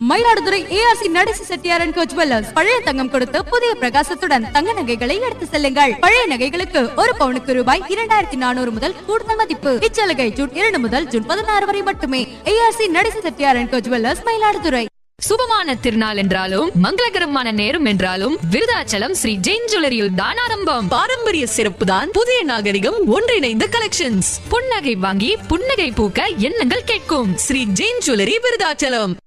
Mayiladuthurai ARC Natesa செட்டியாரன் கோ jewellers. பழைய தங்கம் கொடுத்து புதிய பிரகாசத்துடன் தங்க நகைகளை எடுத்து செல்லுங்கள். பழைய நகைகளுக்கு ஒரு பவுனுக்கு ரூபாய் 2400 முதல் கூடுதல் மதிப்பு. இச்சலுகை ஜூன் 2 முதல் ஜூன் 16 வரை மட்டுமே. ஏஆர்சி நடேச செட்டியாரன் கோ ஜுவல்லர்ஸ், மயிலாடுதுறை. சுபமான திருநாள் என்றாலும் மங்களகரமான நேரம் என்றாலும் விருதாச்சலம் ஸ்ரீ ஜெயின் ஜுவல்லரியில் தான் ஆரம்பம். பாரம்பரிய சிறப்பு தான் புதிய நாகரிகம் ஒன்றிணைந்த கலெக்ஷன்ஸ். புன்னகை வாங்கி புன்னகை பூக்க எண்ணங்கள் கேட்கும் ஸ்ரீ ஜெயின் ஜுவல்லரி, விருதாச்சலம்.